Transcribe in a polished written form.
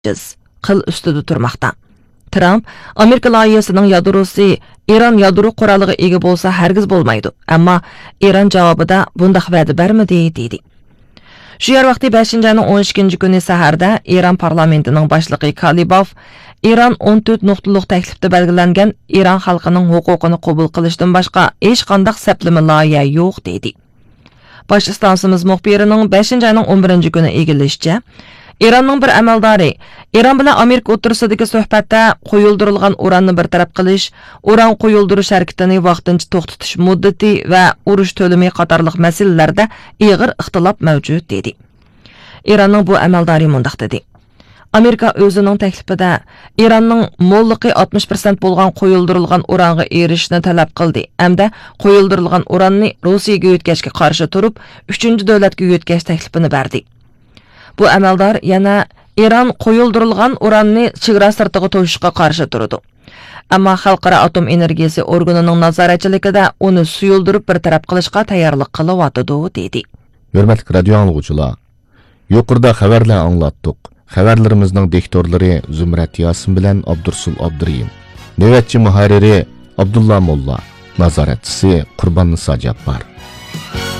qil ustida turmoqda. Trump Amerika loyihasining yadrosi Iran yadro quroliga ega bo'lsa hargiz bo'lmaydi. Ammo Iran javobida bunday va'da bermadi dedi. Shu yer vaqti 5-ayning 12 kuni saharda Iran parlamentining boshlig'i Kalibov Iran 14 nuqtalik taklifda belgilangan Iran xalqining huquqini qabul qilishdan boshqa hech qanday saplama loyiha yo'q dedi. Bosh istansimiz muxbirining 5-ayning 11 kuni egilishicha, Iranning bir amaldori Iran bilan Amerika o'rtasidagi suhbatda qo'yildirilgan uranni bartaraf qilish, uran qo'yildirish harakatini vaqtincha to'xtatish muddati va urush to'limi qatorliq masalalarda ig'ir ixtilof mavjud dedi. Iranning bu amaldori mundaq dedi. Amerika o'zining taklifida Iranning mo'lligi 60% bo'lgan qo'yildirilgan uranga erishishni talab qildi. Hamda qo'yildirilgan uranni Rossiyaga yetkazishga qarshi turib, 3-davlatga yetkazish taklifini berdi. Bu amaldor yana Iran qo'yildirilgan uranni chegara sirtiga to'shishga qarshi turdi. Ammo xalqaro atom energiyasi organining nazoratchiligida uni suyuldirib bir taraf qilishga tayyorlik qilyapti dedi. Hurmatli radio anglovchilar, yuqorida xabarlar anglatdik. Xabarlarimizning diktorlari Zumrat Yasin bilan Abdursul Abduriyim, navbatchi muharriri Abdullah Molla, nazoratchisi Qurbon Nisa Jabbor.